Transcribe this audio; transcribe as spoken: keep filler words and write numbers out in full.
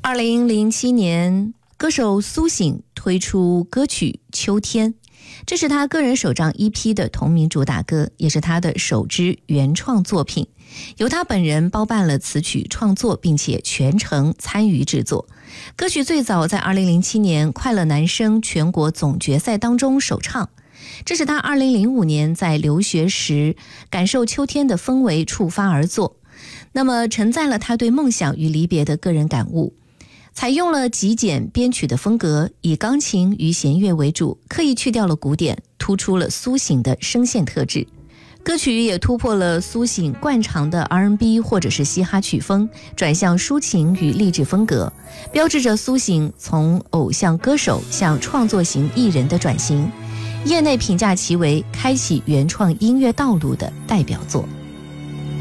二零零七年，歌手苏醒推出歌曲《秋天》，这是他个人首张 E P 的同名主打歌，也是他的首支原创作品，由他本人包办了词曲创作，并且全程参与制作。歌曲最早在二零零七年快乐男声全国总决赛当中首唱，这是他二零零五年在留学时感受秋天的氛围触发而作，那么承载了他对梦想与离别的个人感悟。采用了极简编曲的风格，以钢琴与弦乐为主，刻意去掉了鼓点，突出了苏醒的声线特质。歌曲也突破了苏醒惯常的 R and B 或者是嘻哈曲风，转向抒情与励志风格，标志着苏醒从偶像歌手向创作型艺人的转型。业内评价其为开启原创音乐道路的代表作。